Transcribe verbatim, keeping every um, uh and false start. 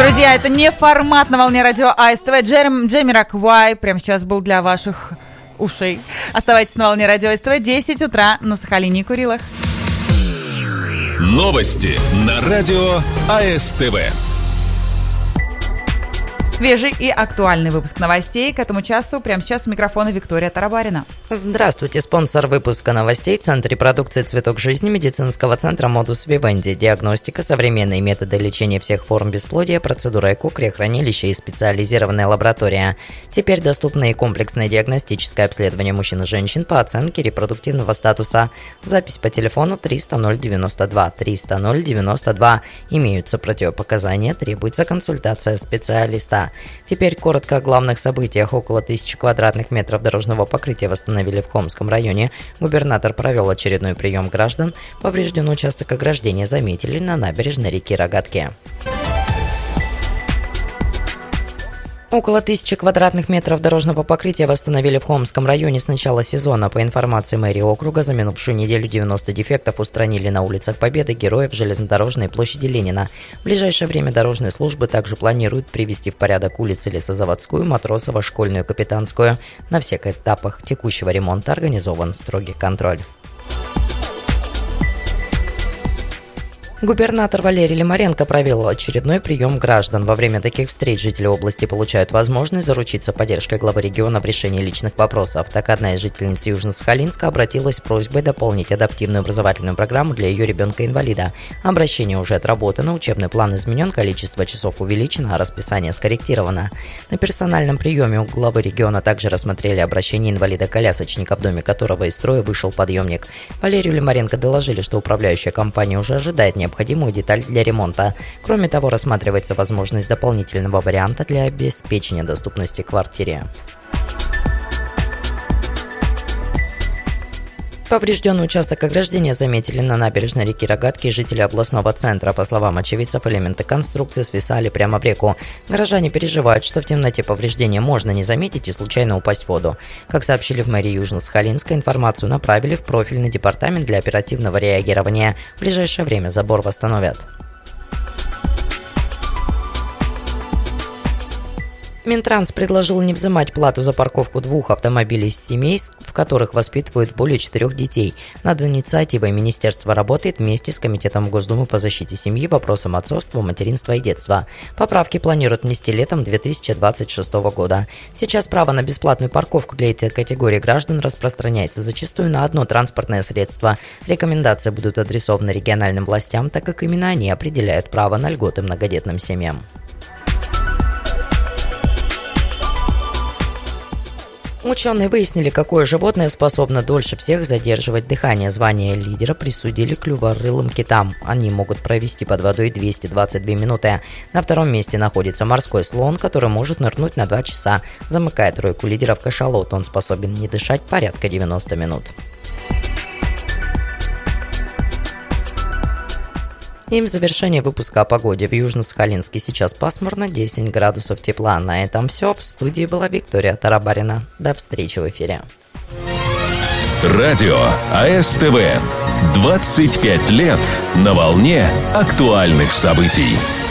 Друзья, это не формат на волне радио АСТВ. Джерем, Джамироквай прямо сейчас был для ваших ушей. Оставайтесь на волне радио АСТВ. десять утра на Сахалине и Курилах. Новости на радио АСТВ. Свежий и актуальный выпуск новостей. К этому часу, прямо сейчас у микрофона Виктория Тарабарина. Здравствуйте. Спонсор выпуска новостей — Центр репродукции «Цветок жизни» медицинского центра «Модус Вивенди». Диагностика, современные методы лечения всех форм бесплодия, процедура ЭКО, криохранилище и специализированная лаборатория. Теперь доступно и комплексное диагностическое обследование мужчин и женщин по оценке репродуктивного статуса. Запись по телефону триста ноль девяносто два триста ноль девяносто два. Имеются противопоказания, требуется консультация специалиста. Теперь коротко о главных событиях. Около тысячи квадратных метров дорожного покрытия восстановили в Хомском районе. Губернатор провел очередной прием граждан. Поврежденный участок ограждения заметили на набережной реки Рогатки. Около тысячи квадратных метров дорожного покрытия восстановили в Хомском районе с начала сезона. По информации мэрии округа, за минувшую неделю девяносто дефектов устранили на улицах Победы, Героев, Железнодорожной площади Ленина. В ближайшее время дорожные службы также планируют привести в порядок улицы Лесозаводскую, Матросова, Школьную, Капитанскую. На всех этапах текущего ремонта организован строгий контроль. Губернатор Валерий Лимаренко провел очередной прием граждан. Во время таких встреч жители области получают возможность заручиться поддержкой главы региона в решении личных вопросов. Так, одна из жительниц Южно-Сахалинска обратилась с просьбой дополнить адаптивную образовательную программу для ее ребенка-инвалида. Обращение уже отработано, учебный план изменен, количество часов увеличено, а расписание скорректировано. На персональном приеме у главы региона также рассмотрели обращение инвалида-колясочника, в доме которого из строя вышел подъемник. Валерию Лимаренко доложили, что управляющая компания уже ожидает необходимости необходимую деталь для ремонта. Кроме того, рассматривается возможность дополнительного варианта для обеспечения доступности к квартире. Поврежденный участок ограждения заметили на набережной реки Рогатки жители областного центра. По словам очевидцев, элементы конструкции свисали прямо в реку. Горожане переживают, что в темноте повреждения можно не заметить и случайно упасть в воду. Как сообщили в мэрии Южно-Сахалинска, информацию направили в профильный департамент для оперативного реагирования. В ближайшее время забор восстановят. Минтранс предложил не взимать плату за парковку двух автомобилей из семей, в которых воспитывают более четырех детей. Над инициативой министерство работает вместе с Комитетом Госдумы по защите семьи, вопросам отцовства, материнства и детства. Поправки планируют внести летом две тысячи двадцать шестого года. Сейчас право на бесплатную парковку для этой категории граждан распространяется зачастую на одно транспортное средство. Рекомендации будут адресованы региональным властям, так как именно они определяют право на льготы многодетным семьям. Ученые выяснили, какое животное способно дольше всех задерживать дыхание. Звание лидера присудили клюворылым китам. Они могут провести под водой двести двадцать две минуты. На втором месте находится морской слон, который может нырнуть на два часа. Замыкая тройку лидеров кашалот, он способен не дышать порядка девяносто минут. И в завершение выпуска о погоде. В Южно-Сахалинске сейчас пасмурно, десять градусов тепла. На этом все. В студии была Виктория Тарабарина. До встречи в эфире. Радио АСТВ. двадцать пять лет на волне актуальных событий.